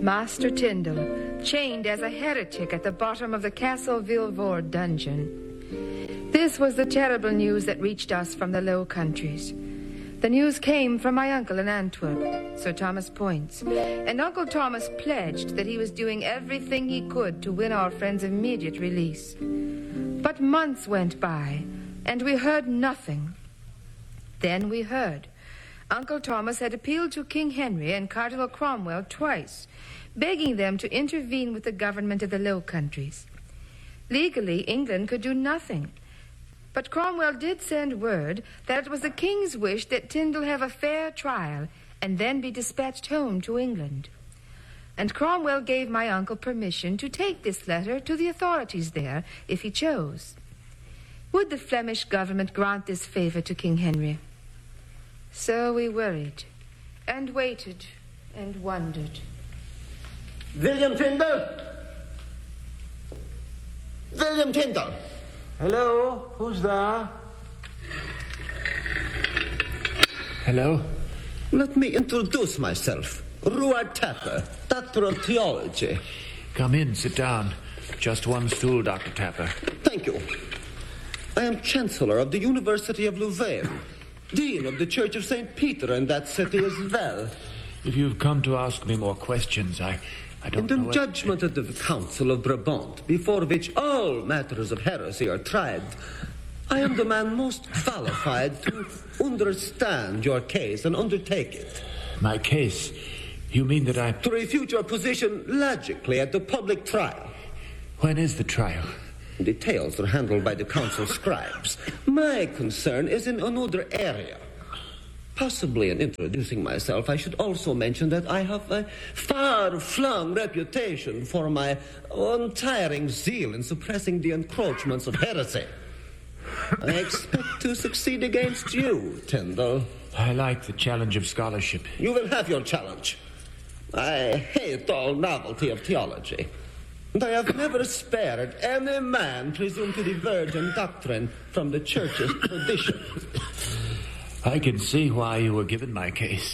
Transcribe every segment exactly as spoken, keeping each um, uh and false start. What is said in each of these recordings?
Master Tyndall, chained as a heretic at the bottom of the Castle Villevorde dungeon. This was the terrible news that reached us from the Low Countries. The news came from my uncle in Antwerp, Sir Thomas Poyntz, and Uncle Thomas pledged that he was doing everything he could to win our friend's immediate release. But months went by, and we heard nothing. Then we heard. Uncle Thomas had appealed to King Henry and Cardinal Cromwell twice, begging them to intervene with the government of the Low Countries. Legally, England could do nothing. But Cromwell did send word that it was the king's wish that Tyndall have a fair trial and then be dispatched home to England. And Cromwell gave my uncle permission to take this letter to the authorities there if he chose. Would the Flemish government grant this favor to King Henry? So we worried and waited and wondered. William Tyndall! William Tyndall! Hello? Who's there? Hello? Let me introduce myself. Ruard Tapper, Doctor of Theology. Come in, sit down. Just one stool, Doctor Tapper. Thank you. I am Chancellor of the University of Louvain, Dean of the Church of Saint Peter in that city as well. If you've come to ask me more questions, I... I don't in know the what... judgment of the Council of Brabant, before which all matters of heresy are tried, I am the man most qualified to understand your case and undertake it. My case? You mean that I... To refute your position logically at the public trial. When is the trial? Details are handled by the council scribes. My concern is in another area. Possibly in introducing myself, I should also mention that I have a far-flung reputation for my untiring zeal in suppressing the encroachments of heresy. I expect to succeed against you, Tyndall. I like the challenge of scholarship. You will have your challenge. I hate all novelty of theology. And I have never spared any man presumed to diverge in doctrine from the Church's tradition. I can see why you were given my case.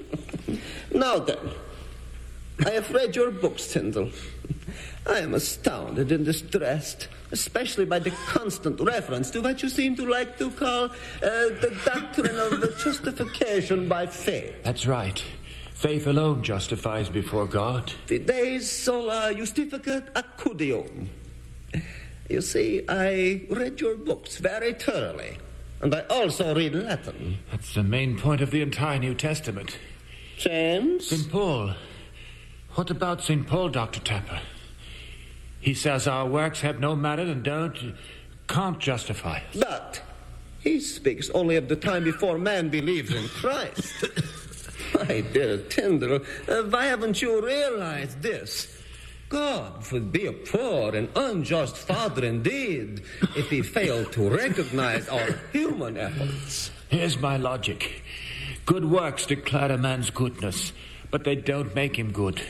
Now then, I have read your books, Tyndall. I am astounded and distressed, especially by the constant reference to what you seem to like to call uh, the doctrine of the justification by faith. That's right. Faith alone justifies before God. Fides sola justificat accudium. You see, I read your books very thoroughly. And I also read Latin. That's the main point of the entire New Testament. James? Saint Paul. What about Saint Paul, Doctor Tapper? He says our works have no merit and don't, can't justify us. But he speaks only of the time before man believes in Christ. My dear Tyndall, uh, why haven't you realized this? God would be a poor and unjust father indeed if he failed to recognize our human efforts. Here's my logic. Good works declare a man's goodness, but they don't make him good.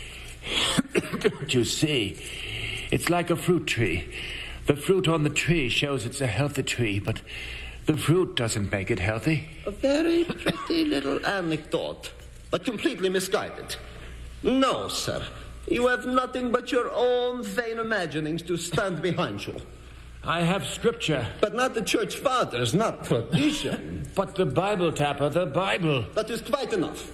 Don't you see? It's like a fruit tree. The fruit on the tree shows it's a healthy tree, but the fruit doesn't make it healthy. A very pretty little anecdote, but completely misguided. No, sir. You have nothing but your own vain imaginings to stand behind you. I have scripture. But not the church fathers, not tradition. But the Bible, Tapper, the Bible. That is quite enough.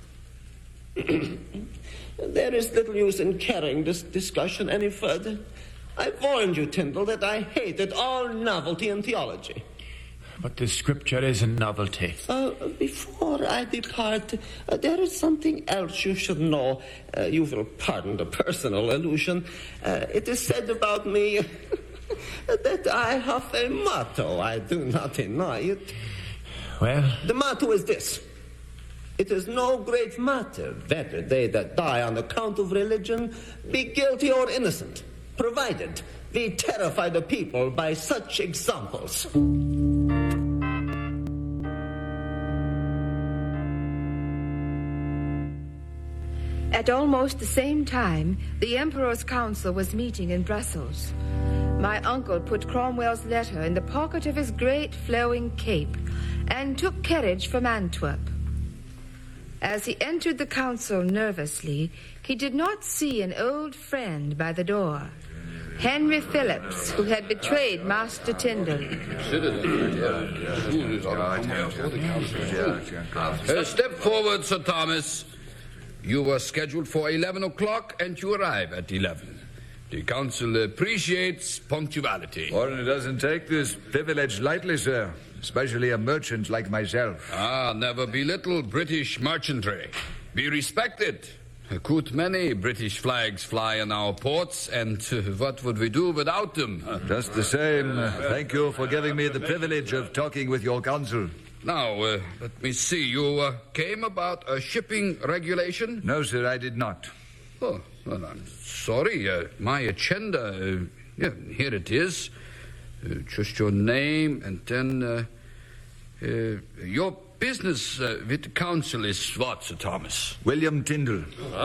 There is little use in carrying this discussion any further. I warned you, Tyndall, that I hated all novelty in theology. But the scripture is a novelty. Uh, before I depart, uh, there is something else you should know. Uh, you will pardon the personal allusion. Uh, it is said about me that I have a motto. I do not deny it. Well? The motto is this. It is no great matter whether they that die on account of religion be guilty or innocent, provided we terrify the people by such examples. At almost the same time, the Emperor's Council was meeting in Brussels. My uncle put Cromwell's letter in the pocket of his great flowing cape and took carriage from Antwerp. As he entered the council nervously, he did not see an old friend by the door. Henry Phillips, who had betrayed Master Tyndall. Uh, step forward, Sir Thomas. You were scheduled for eleven o'clock, and you arrive at eleven. The council appreciates punctuality. One doesn't take this privilege lightly, sir, especially a merchant like myself. Ah, never belittle British merchantry. Be respected. A good many British flags fly in our ports, and uh, what would we do without them? Just the same, uh, thank you for giving me the privilege of talking with your council. Now, uh, let me see. You uh, came about a shipping regulation? No, sir, I did not. Oh, well, I'm sorry. Uh, my agenda, uh, yeah, here it is. Uh, just your name, and then uh, uh, your business uh, with the council is what, Sir Thomas? William Tyndall.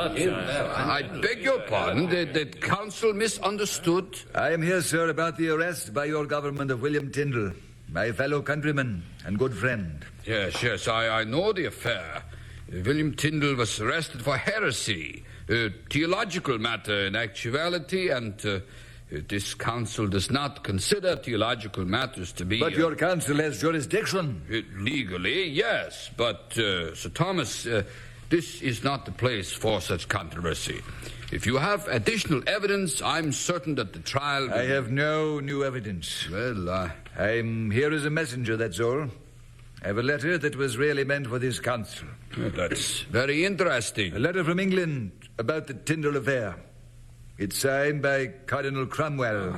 I beg your pardon. Did the council misunderstood? I am here, sir, about the arrest by your government of William Tyndall, my fellow countryman and good friend. Yes, yes, I, I know the affair. Uh, William Tyndall was arrested for heresy, a theological matter in actuality, and uh, this council does not consider theological matters to be... But uh, your council has jurisdiction. uh, legally, yes, but, uh, Sir Thomas, uh, this is not the place for such controversy. If you have additional evidence, I'm certain that the trial... will- I have no new evidence. Well, uh... I'm here as a messenger, that's all. I have a letter that was really meant for this council. That's very interesting. A letter from England about the Tyndall affair. It's signed by Cardinal Cromwell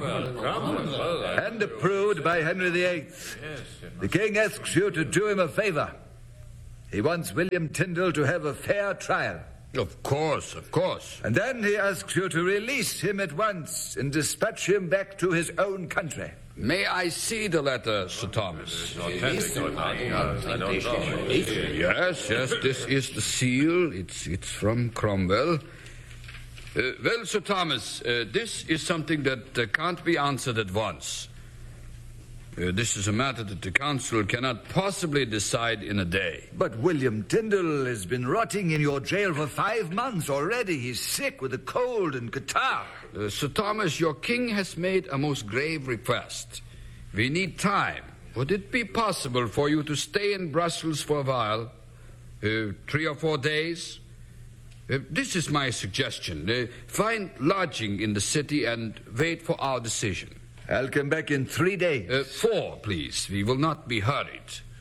and approved by Henry the Eighth. The king asks you to do him a favor. He wants William Tyndall to have a fair trial. Of course, of course. And then he asks you to release him at once and dispatch him back to his own country. May I see the letter, Sir Thomas? Yes, yes, this is the seal. It's, it's from Cromwell. Uh, well, Sir Thomas, uh, this is something that uh, can't be answered at once. Uh, this is a matter that the council cannot possibly decide in a day. But William Tyndall has been rotting in your jail for five months already. He's sick with a cold and catarrh. Uh, Sir Thomas, your king has made a most grave request. We need time. Would it be possible for you to stay in Brussels for a while? Uh, three or four days? Uh, this is my suggestion. Uh, find lodging in the city and wait for our decision. I'll come back in three days. Uh, four, please. We will not be hurried.